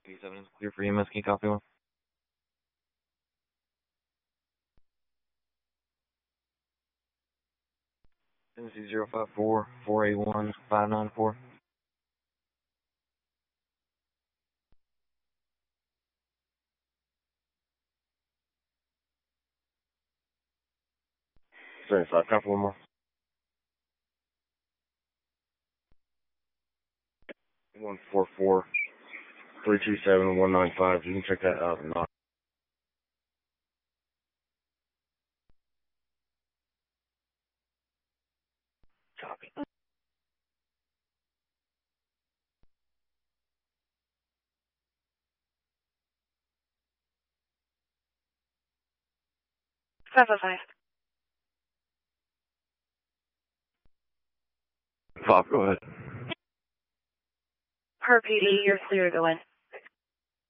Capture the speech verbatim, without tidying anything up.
eighty-seven is clear for E M S. Can you copy one? Tennessee zero five four, four eight one, five nine four. seventy-five, copy one more. one four four, three two seven, one nine five. You can check that out. Not. Copy. five oh five. Bob, go ahead. Per P D, you're clear to go in.